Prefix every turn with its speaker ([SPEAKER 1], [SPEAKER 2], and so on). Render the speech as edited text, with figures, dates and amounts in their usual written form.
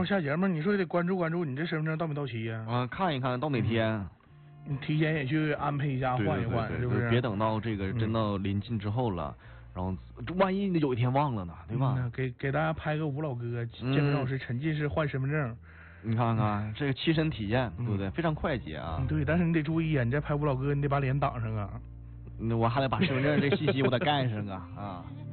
[SPEAKER 1] 下节目，你说也得关注关注你这身份证到没到期呀？
[SPEAKER 2] 啊，看一看到哪天。
[SPEAKER 1] 你提前也去安排一下，换一换，是不是？
[SPEAKER 2] 别等到这个真到临近之后了，然后万一有一天忘了呢，对吧？
[SPEAKER 1] 给大家拍个吴老哥、建明老师沉浸式换身份证。
[SPEAKER 2] 你看看这个亲身体验，对不对？非常快捷啊。
[SPEAKER 1] 对，但是你得注意啊，你再拍吴老哥，你得把脸挡上啊。
[SPEAKER 2] 我还得把身份证这信息我得盖上啊啊。